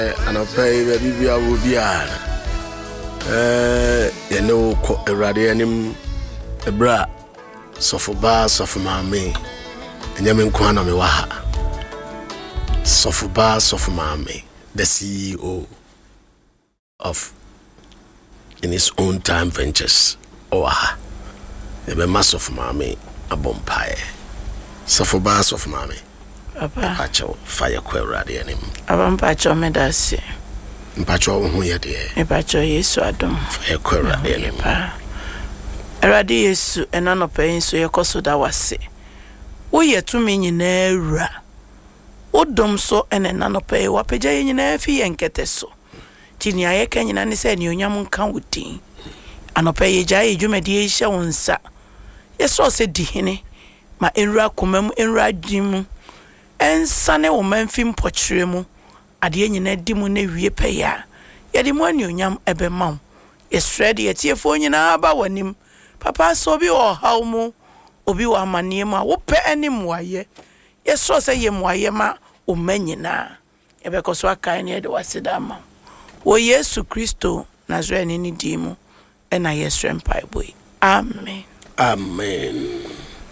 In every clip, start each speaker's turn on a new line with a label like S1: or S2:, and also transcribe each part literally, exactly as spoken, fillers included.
S1: Anapay baby bia wo bia eh ye no ko Awurade anim ebra sofo ba sofo maame enyame nko ana me waha sofo ba sofo maame the C E O of in his own time ventures owaha ebe masofo maame abompae sofo ba sofo maame
S2: Papa
S1: Pacho fire kwa Awurade anim
S2: aba mpacho medase
S1: mpacho ho ye de
S2: mpacho Yesu adom
S1: fire kwa Awurade anim
S2: Awurade Yesu enanopa nso yekoso da wase wo yetumi nyina awura wodom so enanopa e wapagya nyina fi yenkete so tini ayeka nyina ne se ne onyam nka wodin anopa ye gya ye dwumadi ye hye wonsa yeso se dihene ma enra komam enra dwim ensane wo manfim pokyere mu ade nyina di mu na wie peya yede mu ani onyam ebe maw yesrede yetiefo nyina ba wanim papa so bi o haw mu obi wa amane mu a wo pe anim waye yeso se yem waye ma o manyina ebe koso akan ne de waseda ma wo Yesu Kristo Nazarene ni di mu ena yesrem pai boy amen
S1: amen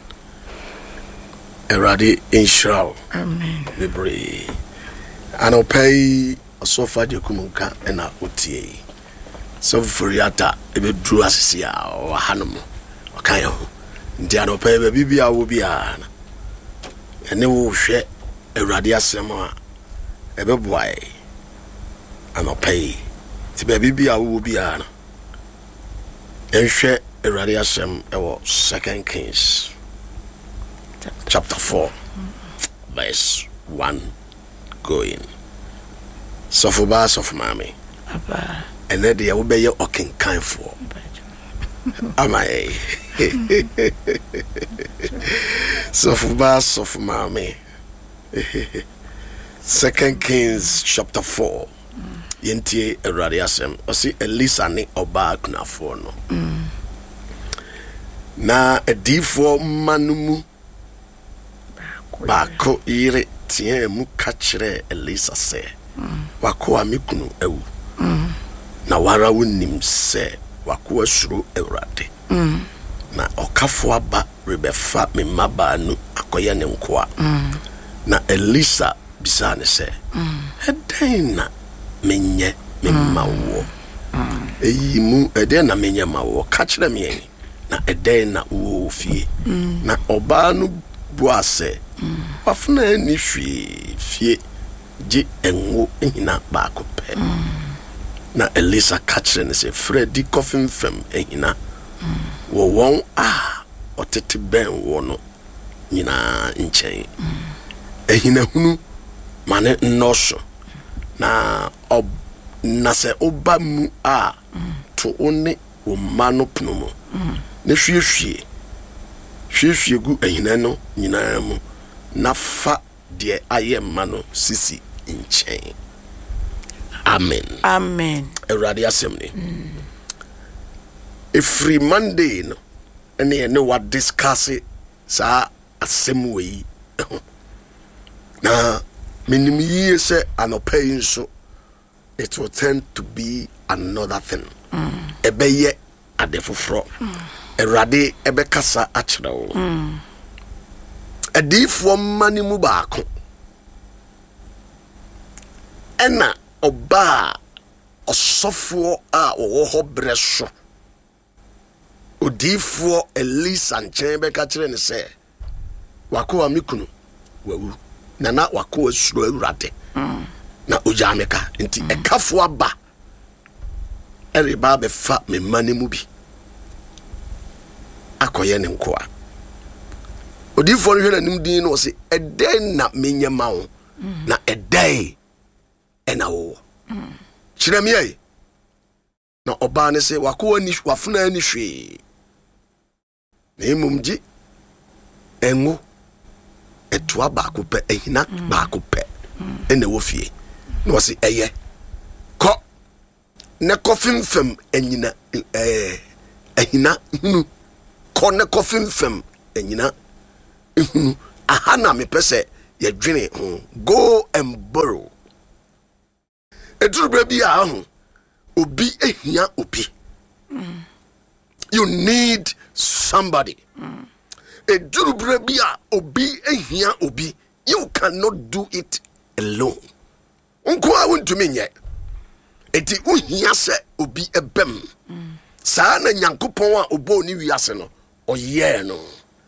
S1: Eradi inshraw
S2: amen
S1: bebre anopay osofa jekumunka ena otie so furiata ebe dru asisi a hanom okan ho ndi anopay be bibia wo bia ene wo hwe Eradi asem a ebe boae anopay ti be bibia wo bia na enhwe Eradi asem ewo Second Kings chapter four verse one going so ba so mami
S2: aba
S1: ene de wo be ye okenkan for amai so ba so mami Second Kings chapter four yentie Awurade asem o si Elisa ne oba kunafo no na edifo manumu Bako ire tie mu kachire Elisa se wako amikunu ewu na wara wonim se wako asuro Awurade na okafo aba rebefa me maba nu akoye ne nkoa na Elisa bisane se eden na menye me mawo eyi mu eden na menye mawo kachire me na eden na wo fie na oba nu boase wafuna ni hwie fie ji enwo ehina ba ko pe na Elisa kachire ne se Freddy coffin fam ehina wo won a otete ben wo no nyina nchen ehina hunu mane nnoso na ob na se oba mu a to one o mano pnumo ne hwie hwie hwie hwie gu ehina no nyina mu na fa de ayemma no sisi nchen amen
S2: amen
S1: Awurade asem ni every Monday no ene ne wa discuss sa asem we na minim yi se anopay nso it will tend to be another thing mm. ebeye adefofro mm. Awurade ebe kasa akire wo mm. Adifo mani mu baako ena oba osofo a wo ho breso odifo Elisa nchen be ka kire ne se wako amikunu wawu na na wako asuro Awurade mm. na ojameka nti mm. ekafo aba ereba be fa me mani mu bi akoye ne nkoa odifo no hwena nim din no se eden na menye mawo mm. na edai ena wo mm. chiremi ai na oba ne se wako ani wafuna ani hwe na emumji enwo etua ba ko pe ehina mm. ba ko pe mm. ena wo fie no se eye ko ne kofim fam enyina eh ehina hunu ko ne kofim fam enyina ahana me pese ye dwene ho go and borrow eduru bra bi a ho obi ehia obi. Mm. You need somebody. Mm. Eduru bra bi a obi ehia obi. You cannot do it alone. Unko a wuntumi nyɛ. Eti uhia sɛ obi ebem. Mm. Saa na Nyankopɔn a obo ni wiase no, oyɛ no.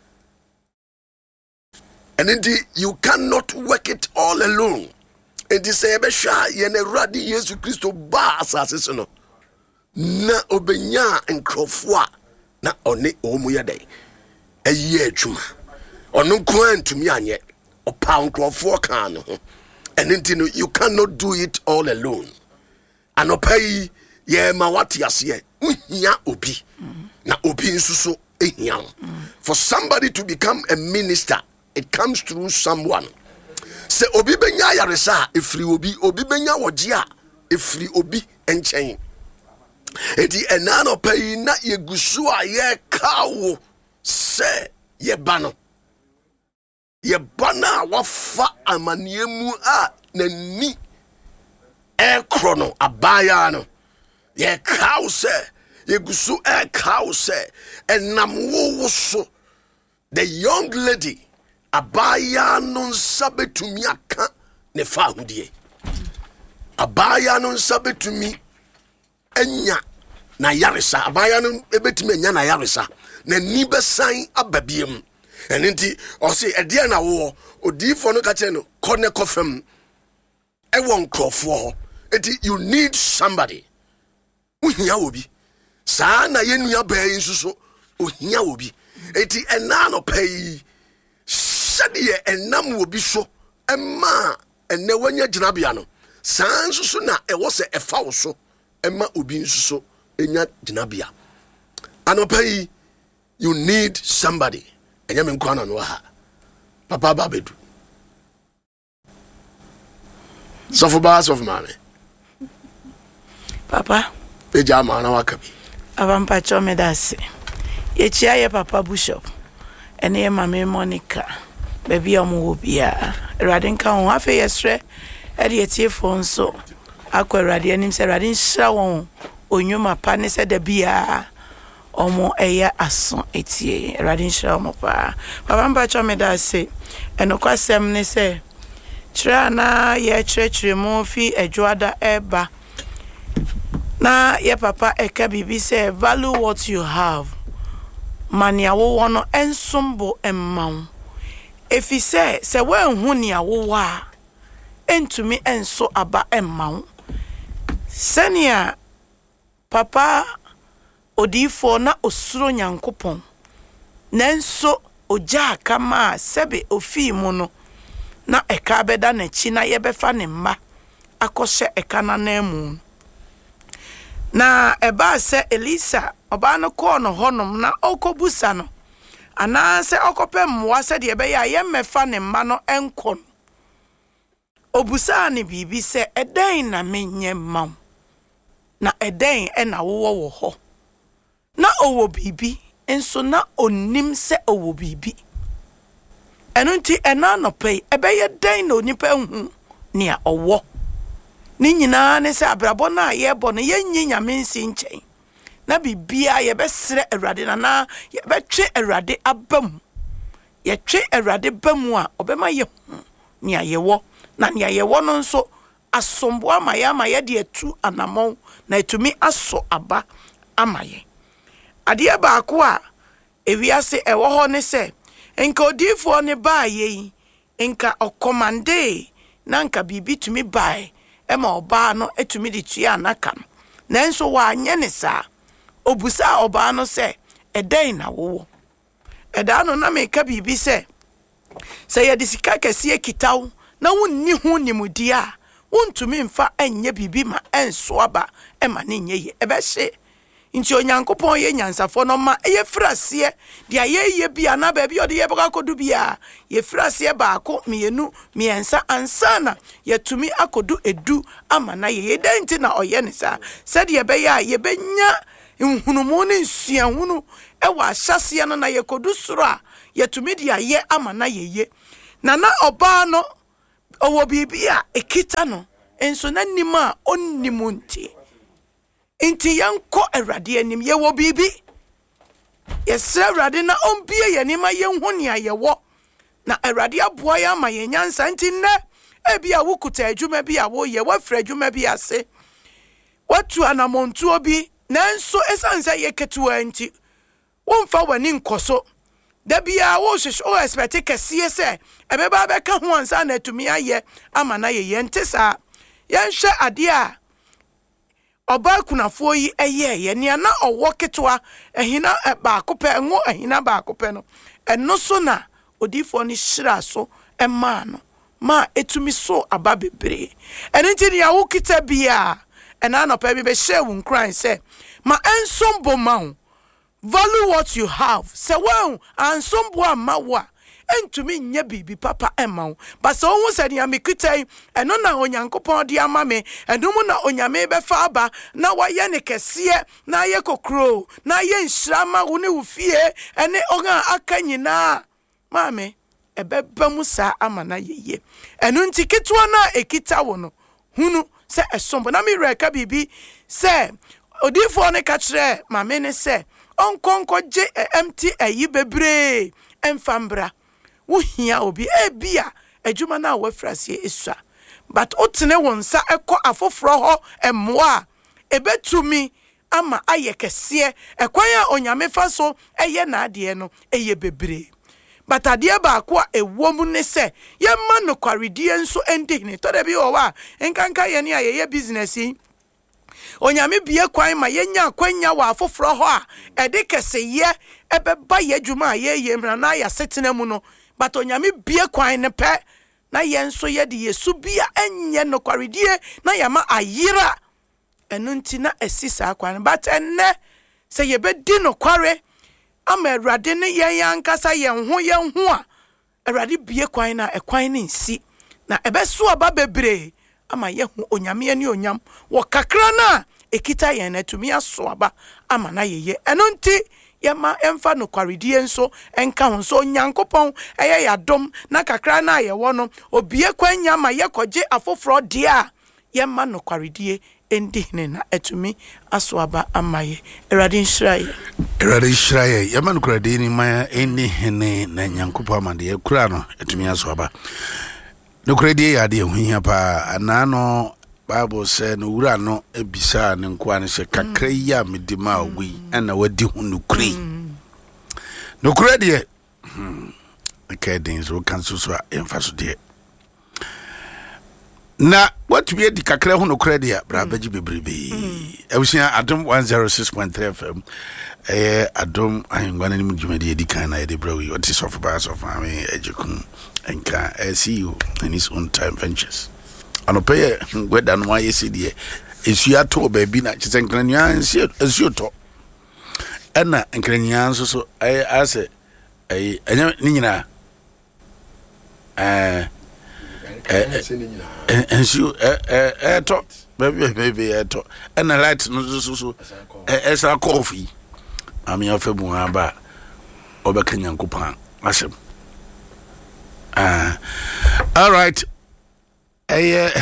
S1: And indeed, you cannot work it all alone. And this say besha yene radi Yesu Christo ba asase so no. Na obenya nkrofo na one omu yede. Eye adwuma. Ono nko antumi anye. Opa nkrofo kan no. And indeed, you cannot do it all alone. And opai ye ma wati ase uhia obi. Mm. Na obi nsuso ehia. Mm. For somebody to become a minister, it comes through someone. Se obi benya yaresa efri obi, obi benya wojia efri obi enchen. Eti enano pay na yegusu a ye kawo se ye bano. Ye bana wafa amaniemu a nani e krono abaya no. Ye kawo se yegusu e kawo se enam wo so the young lady abaya no nsa betumi aka ne fa ahudie. Abaya no nsa betumi enya na yaresa. Abaya no ebetumi enya na yaresa. Na ni besan ababiem. Enti o se ede na wo odifo no ka che no kone kofem e won krofo. Enti you need somebody. Uhia obi. Saa na yenua bayi nsuso ohia obi. Enti ena no pay Shadiye enam wobi so ema ene wanya jinabia no saa nsusu na ewo se efa wo so ema obi nsusu enya jinabia anopai you need somebody enya me nkwana no ha papa babedu sofu ba sofu mame
S2: papa
S1: eja ma na wakabi
S2: abampa chomedase ye chia ye papa bishop ene ye mame Monica baby omo bia erade nka ho afa yesre e de tiefo nso akwa erade anim se erade nhira won onwuma pa ne se da bia omo eya aso etie erade nhira omo pa baba mba chome da se enokwasem ne se kira na ye kyerɛkyerɛ mu fi adwoada eba na ye papa eka bibi se value what you have mania wo wono ensombo emmaw efi se se wanhu nia wo wa entumi enso aba emmaw senia papa odifo na osuro Nyankopɔn nanso oja kama sebe ofi mu no na eka beda na chi na yebefa ne mma akɔhye eka na namu na eba se Elisa oba no ko no honom na okobusa no ana se okopem mwa se de be ya yemefa ne mma no enko obusa ne bibi se eden na menye maw na eden e na wo wo ho na owo bibi enso na onim se owo bibi eno nti ena no pay ebe ye den na onipa hu ne owo ni nyina ne se abrabo na ye bo no ye nyi nyame nsi nchen na bibia ye besere Awurade na na ye betwe Awurade abam ye twe Awurade bamu a obema ye ne ayewo na ne ayewo no nso asombo amaye amaye de atu anamon na etumi aso aba amaye ade ba ko a ewiase ewo ho ne se enka odifo ne ba ye enka okomande na nka bibi tumi bae ema oba no etumi de tua anaka no nanso wa anye ne saa obusa oba no se eden na wo eda no na meka bibi se se ye disika kese kitaw na wonni hu nimudi a wontumi mfa enye bibi ma enso aba ema ne nye ebe hye nti Onyankopɔn ye nyansafo no ma ye frase de ayeye bia na ba bi ode ye baka kodu bia ye frase baako mienu miensa ansana ye tumi akodu edu ama na ye denti na oye ne sa said ye be ya ye benya nhunumu ne nsuahunu e wa ahyase no na ye kodu soro a ye tumi de aye ama na ye ye na na oba no owo bibia ekita no enso na nim a onnim nti nti yanko Awurade anim ye wo bibi yesra Awurade na ombie ye nima ye hu ne ayewo na Awurade aboa ya ma ye nyansa nti nne ebi a wukuta adwuma bi a wo ye wafra adwuma bi ase watu anamontu obi nanso esanse ye ketewa nti womfa wani nkoso da bia wo hwehwe o expect kese se ebeba beka ho ansa na atumi aye ama na ye yente sa yenhwe ade a oba kunafo yi eye ye ne na owo ketewa ehina ba akopɛ ngo ehina ba akopɛ no eno so na odifo ni hyira so ema no ma etumi so aba bebre enti ne ya wo kita bia ena no pa bi be share wo nkran say ma ensombo ma value what you have say wow ansombo ama wa entumi nya bibi papa ema but so wo say ne amekita eno na onyankopon de ama me enum na onyame be fa aba na waye ne kese na ye kokro na ye nhira ma wo ne wo fie ene oga aka nyina mame ebeba mu sa ama na yeye enu nti ketwa na ekita wo no hunu se esombo na mi reka bibi se odifo ne ka kire mame ne se onkonko je empty ayi bebre emfambra wo hia obi ebia adwuma na wafrasie esua but otene wonsa ekọ afoforo ho emmoa ebetumi ama ayekese ekwan a onyame fa so eye na ade no eye bebre but ade ba ko a ewo mu ne se ye ma no kwaredie nso endihne to da bi o wa enkanka ye ne aye business yi onyame bie kwan ma yenya akwanya wa afoforo ho a ede kese ye ebeba ye dwuma ye ye mra na ya setena mu no but onyame bie kwan ne pe na ye nso ye de yesu bia enye no kwaredie na ya ma ayira enu nti na esisa kwan but enne se ye be di no kware ama Awurade ne ye yankasa ye ho ye ho a Awurade bie kwan na ekwan ne nsi na ebeso aba bebre ama ye hu onyame ani onyam wo kakra na ekita ye na tumi aso aba ama na yeye eno nti ye ma emfa no kwaredie nso enka ho so nyankopon eye yadom na kakra na ye wo no obie kwanya ma ye koje afoforo de a ye ma no kwaredie endihne na etumi aso aba ama ye Awurade nhyiraye
S3: Awurade nhyiraye ye ma no kwaredie ni ma endihne na nyankopon amade ye kura no etumi aso aba no kwaredie ya de ehia pa anano Bible say no wura no ebisa ne nkoa ne se kakra yi a medima owi ana wadi hu nukuri nukuri de okay things we can so so emfaso de na what be di kakra hu nukuri de bra baji bebrebe ewusia adom one oh six point three F M eh adom ahengwana ni mudwumade di kan na de bra wi what is of bars of ame ejikun enka see you in his own time ventures anope gweda no aye sidie esua to baabi na kyese nkranua esua to ena nkranua nso so ay ase ay enya ni nyina eh eh ensu eh eh to baabi baabi eh to ena light no so so eh esa coffee ami afebu aba obekanya nkopan asem ah all right eye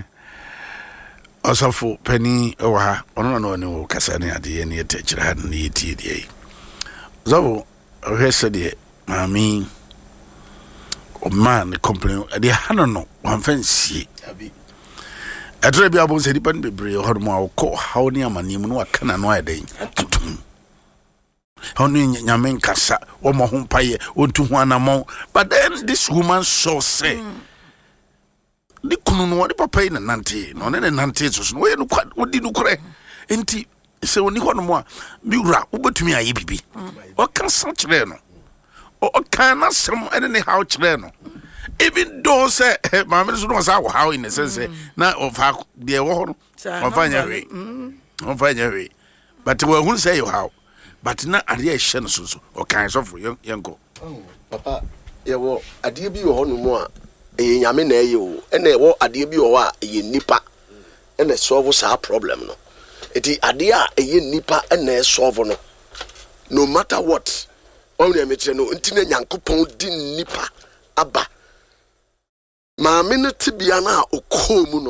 S3: osafo pani oha ono no ne kasa ne ade ne yetechira ha ne yeti die zabo ohese de mami o man company de hano no wan fancy abi atre bia bon se di pan bebre ho mo akọ ha ni amani mu no aka na no adan atum honu nyamen kasa o mo ho paye o tu ho anamon but then this woman so say mm. Di kunu no wadi papa ina nante no ne nante so no we no wodi no kure enti se woni ho no mo a bi wura wobetumi aye bibi o kan sa kire no o kan na sem ene ne how kire no even though say ma me so no sa how in the sense na of how de wo ho no o fanya we o fanya we but we who say you how but na ade e hye no so so o kan so for yanko
S1: papa ye wo ade bi wo ho no mo a e nyame na eye o ene wo ade bi wo a ye nipa ene solve sa problem no eti ade a eye nipa ene solve no no matter what only me tire no ntina nyankopon di nipa aba ma me no tibia na okomu no